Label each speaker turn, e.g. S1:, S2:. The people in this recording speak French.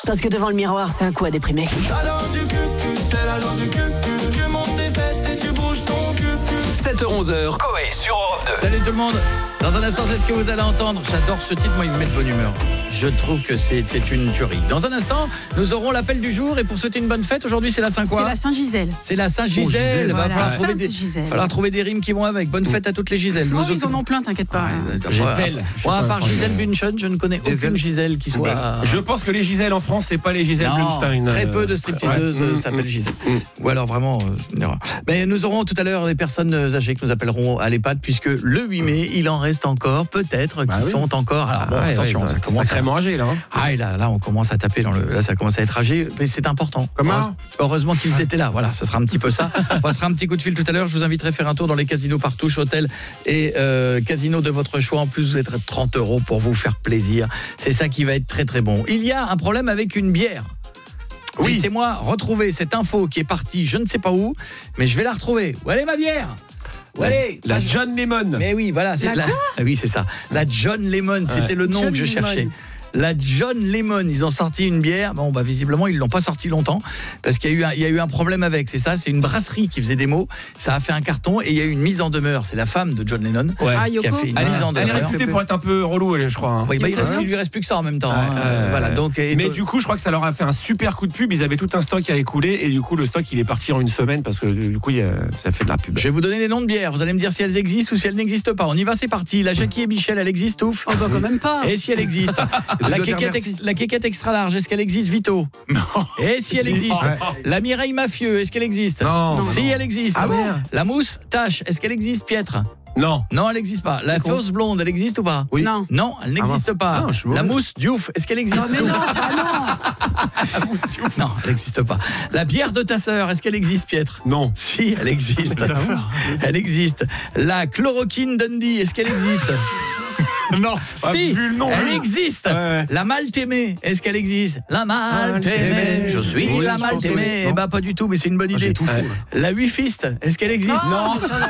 S1: Parce que devant le miroir, c'est un coup à déprimer.
S2: L'agence du cul, c'est l'agence du cul. Tu montes tes fesses et tu bouges ton cul.
S3: 7h-11h, Coé sur Europe 2.
S4: Salut tout le monde. Dans un instant, c'est ce que vous allez entendre. J'adore ce titre, moi il me met de bonne humeur. Je trouve que c'est une tuerie. Dans un instant, nous aurons l'appel du jour. Et pour souhaiter une bonne fête, aujourd'hui c'est la Saint quoi ?
S5: C'est la Saint-Gisèle.
S4: C'est la Saint-Gisèle. Il va falloir trouver des rimes qui vont avec. Bonne fête à toutes les Gisèles.
S5: Non, ils en ont plein, t'inquiète pas.
S4: Moi, à part Gisèle Bunchen, je ne connais aucune Gisèle qui soit...
S6: Je pense que les Gisèles en France, c'est pas les Gisèle Blumstein.
S4: Très peu de stripteaseuses s'appellent Gisèle. Ou alors vraiment, c'est une erreur. Mais nous aurons tout à l'heure les personnes âgées que nous appellerons à l'EHPAD, puisque le 8 mai, il en reste encore, peut-être, qui sont encore... Alors bon, attention, ça commence
S6: sacrément âgé, là.
S4: Ah, et là, on commence à taper dans le... Là, ça commence à être âgé, mais c'est important.
S7: Comment ?
S4: Heureusement qu'ils étaient là. Voilà, ce sera un petit peu ça. On passera un petit coup de fil tout à l'heure. Je vous inviterai à faire un tour dans les casinos Partouche, hôtels et casinos de votre choix. En plus, vous êtes 30 € pour vous faire plaisir. C'est ça qui va être très très bon. Il y a un problème avec une bière. Oui. Laissez-moi retrouver cette info qui est partie, je ne sais pas où, mais je vais la retrouver. Où est ma bière ?
S6: La John Lemon.
S4: Mais oui, voilà, c'est oui, c'est ça. La John Lemon, c'était le nom que je cherchais. La John Lemon, ils ont sorti une bière. Bon, bah visiblement ils l'ont pas sorti longtemps parce qu'il y a eu un problème avec. C'est ça, c'est une brasserie qui faisait des mots. Ça a fait un carton et il y a eu une mise en demeure. C'est la femme de John Lennon qui a fait une mise en demeure.
S6: Elle est réputée pour être un peu relou, je crois.
S4: Oui, il lui reste plus que ça en même temps. Voilà. Donc.
S6: Mais du coup, je crois que ça leur a fait un super coup de pub. Ils avaient tout un stock à écouler et du coup, le stock il est parti en une semaine parce que du coup, ça fait de la pub.
S4: Je vais vous donner des noms de bières. Vous allez me dire si elles existent ou si elles n'existent pas. On y va, c'est parti. La Jackie et Michel, elle existe ouf.
S5: Oh bah quand même pas.
S4: Et si elle existe. La quéquette extra large, est-ce qu'elle existe, Vito ?
S6: Non.
S4: Et si elle existe ? La Mireille Mafieux, est-ce qu'elle existe ?
S7: Non.
S4: Si elle existe.
S7: Ah bon ?
S4: La mousse Tache, est-ce qu'elle existe, Pietre ?
S6: Non.
S4: Non, elle n'existe pas. La fausse blonde, elle existe ou pas ?
S7: Oui.
S5: Non.
S4: Non, elle n'existe pas.
S7: Non,
S4: la mousse Diouf, est-ce qu'elle existe ?
S5: Non.
S6: La mousse Diouf.
S4: Non, elle n'existe pas. La bière de ta sœur, est-ce qu'elle existe, Pietre ?
S6: Non.
S4: Si, elle existe. Elle existe. La chloroquine Dundee, est-ce qu'elle existe ?
S6: Non.
S4: Si,
S6: vu le nom,
S4: elle existe. La Malte aimée, est-ce qu'elle existe ? La Malte aimée, je suis la Malte aimée. Eh ben pas du tout, mais c'est une bonne idée.
S7: J'ai tout faux.
S4: La Wifiste, est-ce qu'elle existe ?
S6: Non.